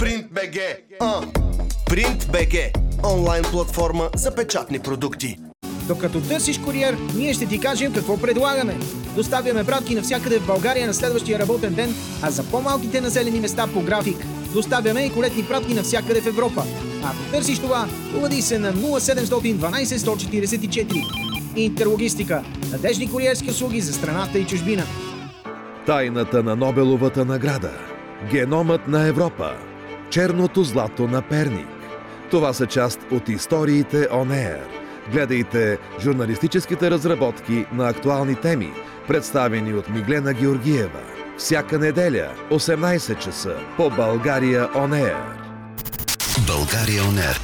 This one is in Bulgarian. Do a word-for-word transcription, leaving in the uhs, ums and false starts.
Принт.бг. А. Принт.бг. Онлайн платформа за печатни продукти. Докато търсиш куриер, ние ще ти кажем какво предлагаме. Доставяме пратки навсякъде в България на следващия работен ден, а за по-малките населени места по график. Доставяме и колетни пратки навсякъде в Европа. Ако търсиш това, обади се на нула седем едно две сто четиридесет и четири. Интерлогистика. Надежни куриерски услуги за страната и чужбина. Тайната на Нобеловата награда. Геномът на Европа. Черното злато на Перник. Това са част от историите On Air. Гледайте журналистическите разработки на актуални теми, представени от Миглена Георгиева. Всяка неделя, осемнайсет часа, по България On Air. България On Air.